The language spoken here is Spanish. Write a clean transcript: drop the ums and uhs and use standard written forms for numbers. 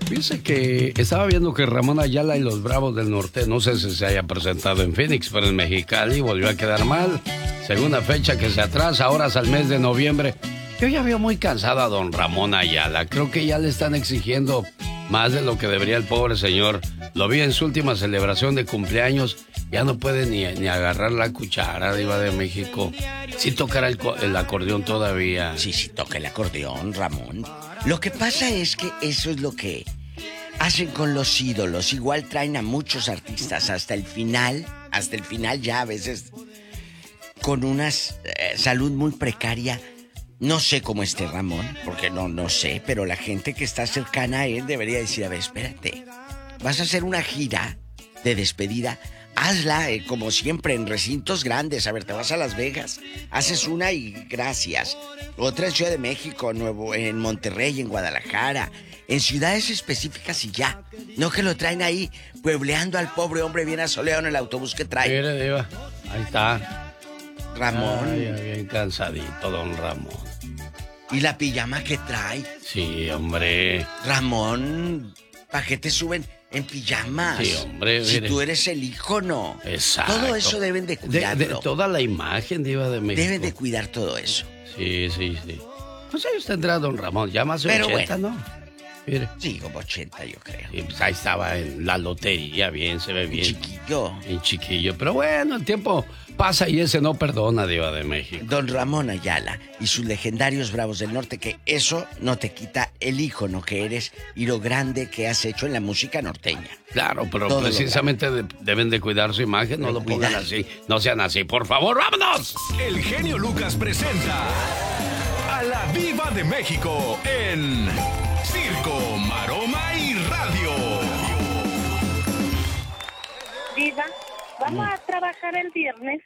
Dice que estaba viendo que Ramón Ayala y los Bravos del Norte, no sé si se haya presentado en Phoenix, pero en Mexicali volvió a quedar mal. Segunda fecha que se atrasa, ahora al mes de noviembre. Yo ya veo muy cansado a don Ramón Ayala. Creo que ya le están exigiendo más de lo que debería el pobre señor. Lo vi en su última celebración de cumpleaños. Ya no puede ni agarrar la cuchara, Diva de México. Sí tocará el acordeón todavía. Sí, toca el acordeón, Ramón. Lo que pasa es que eso es lo que hacen con los ídolos. Igual traen a muchos artistas hasta el final ya a veces con una salud muy precaria. No sé cómo esté Ramón, porque no sé, pero la gente que está cercana a él debería decir, a ver, espérate, vas a hacer una gira de despedida, hazla como siempre en recintos grandes. A ver, te vas a Las Vegas, haces una y gracias. Otra en Ciudad de México, en Monterrey, en Guadalajara, en ciudades específicas y ya. No que lo traen ahí puebleando al pobre hombre bien asoleado en el autobús que trae. Mire, Diva, ahí está Ramón. Ay, bien cansadito, don Ramón. ¿Y la pijama que trae? Sí, hombre. Ramón, ¿para qué te suben en pijamas? Sí, hombre. Si mire. Tú eres el ícono. Exacto. Todo eso deben de cuidarlo. De toda la imagen, Diva de México. Deben de cuidar todo eso. Sí. Pues ahí tendrá don Ramón, ya más de 80, bueno. ¿no? Mire. Sí, como 80 yo creo. Sí, pues ahí estaba en la lotería, bien, se ve bien. Chiquillo. En chiquillo, pero bueno, el tiempo pasa y ese no perdona, Diva de México. Don Ramón Ayala y sus legendarios Bravos del Norte, que eso no te quita el ícono que eres y lo grande que has hecho en la música norteña. Claro, pero todo precisamente deben de cuidar su imagen, no lo pongan así, no sean así. Por favor, vámonos. El genio Lucas presenta a la Diva de México en Circo, Maroma y Radio. Diva, vamos a trabajar el viernes.